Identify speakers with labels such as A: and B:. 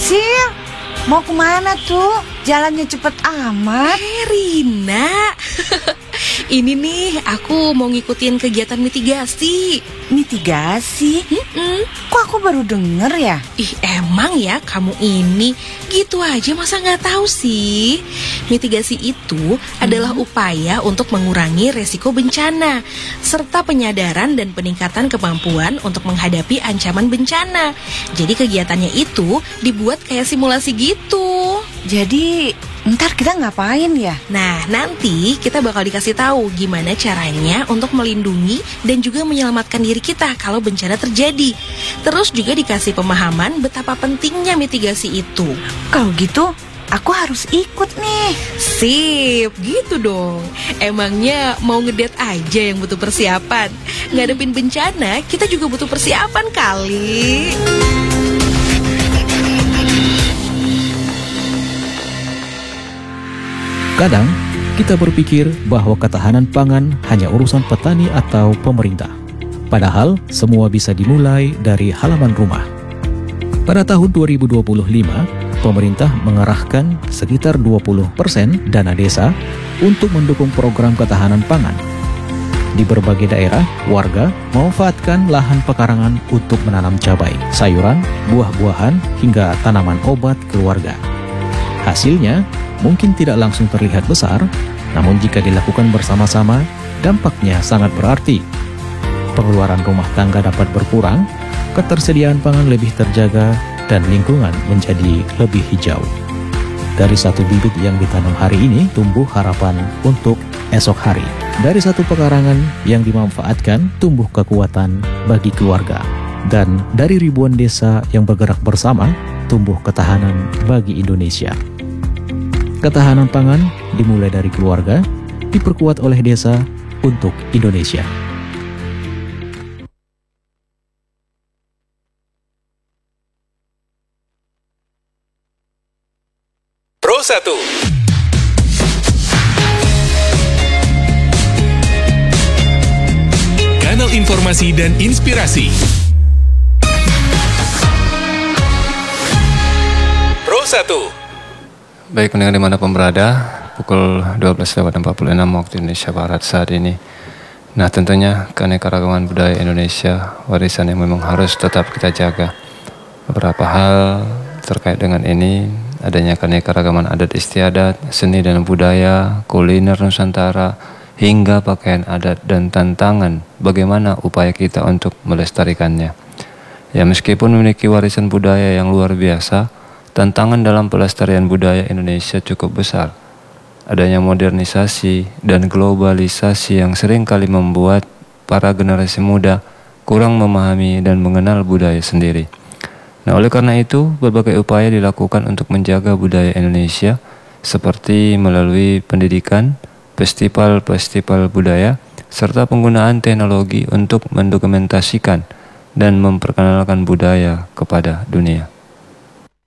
A: Sil, mau kemana tuh? Jalannya cepet amat.
B: Rina, ini nih aku mau ngikutin kegiatan mitigasi.
A: Mitigasi? Kok aku baru denger ya?
B: Ih, emang ya kamu ini gitu aja masa nggak tahu sih? Mitigasi itu adalah upaya untuk mengurangi resiko bencana serta penyadaran dan peningkatan kemampuan untuk menghadapi ancaman bencana. Jadi kegiatannya itu dibuat kayak simulasi gitu.
A: Jadi ntar kita ngapain ya?
B: Nah, nanti kita bakal dikasih tahu gimana caranya untuk melindungi dan juga menyelamatkan diri kita kalau bencana terjadi. Terus juga dikasih pemahaman betapa pentingnya mitigasi itu.
A: Kalau gitu, aku harus ikut nih.
B: Sip, gitu dong. Emangnya mau ngedate aja yang butuh persiapan? Ngadepin bencana, kita juga butuh persiapan kali.
C: Kadang, kita berpikir bahwa ketahanan pangan hanya urusan petani atau pemerintah. Padahal, semua bisa dimulai dari halaman rumah. Pada tahun 2025, pemerintah mengerahkan sekitar 20% dana desa untuk mendukung program ketahanan pangan. Di berbagai daerah, warga memanfaatkan lahan pekarangan untuk menanam cabai, sayuran, buah-buahan, hingga tanaman obat keluarga. Hasilnya, mungkin tidak langsung terlihat besar, namun jika dilakukan bersama-sama, dampaknya sangat berarti. Pengeluaran rumah tangga dapat berkurang, ketersediaan pangan lebih terjaga, dan lingkungan menjadi lebih hijau. Dari satu bibit yang ditanam hari ini, tumbuh harapan untuk esok hari. Dari satu pekarangan yang dimanfaatkan, tumbuh kekuatan bagi keluarga. Dan dari ribuan desa yang bergerak bersama, tumbuh ketahanan bagi Indonesia. Ketahanan pangan dimulai dari keluarga, diperkuat oleh desa untuk Indonesia.
D: Pro 1. Kanal informasi dan inspirasi. Pro 1.
E: Baik pendengar dimanapun berada, pukul 12.46 waktu Indonesia Barat saat ini. Nah tentunya keanekaragaman budaya Indonesia, warisan yang memang harus tetap kita jaga. Beberapa hal terkait dengan ini, adanya keanekaragaman adat istiadat, seni dan budaya, kuliner Nusantara, hingga pakaian adat dan tantangan bagaimana upaya kita untuk melestarikannya. Ya meskipun memiliki warisan budaya yang luar biasa, tantangan dalam pelestarian budaya Indonesia cukup besar. Adanya modernisasi dan globalisasi yang seringkali membuat para generasi muda kurang memahami dan mengenal budaya sendiri. Nah, oleh karena itu, berbagai upaya dilakukan untuk menjaga budaya Indonesia seperti melalui pendidikan, festival-festival budaya, serta penggunaan teknologi untuk mendokumentasikan dan memperkenalkan budaya kepada dunia.